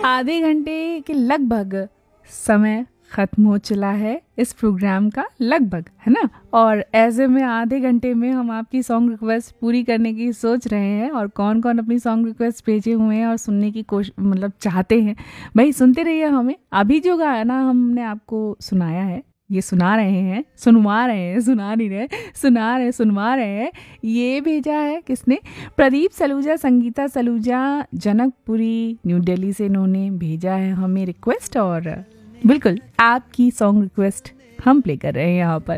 आधे घंटे के लगभग समय ख़त्म हो चला है इस प्रोग्राम का, लगभग, है ना। और ऐसे में आधे घंटे में हम आपकी सॉन्ग रिक्वेस्ट पूरी करने की सोच रहे हैं, और कौन कौन अपनी सॉन्ग रिक्वेस्ट भेजे हुए हैं और सुनने की कोशिश मतलब चाहते हैं, भाई सुनते रहिए हमें। अभी जो गाना हमने आपको सुनाया है, ये सुना रहे हैं, सुनवा रहे हैं, सुना नहीं रहे, सुनवा रहे हैं, ये भेजा है किसने? प्रदीप सलूजा, संगीता सलूजा, जनकपुरी, न्यू दिल्ली से इन्होंने भेजा है हमें रिक्वेस्ट। और बिल्कुल आपकी सॉन्ग रिक्वेस्ट हम प्ले कर रहे हैं यहाँ पर।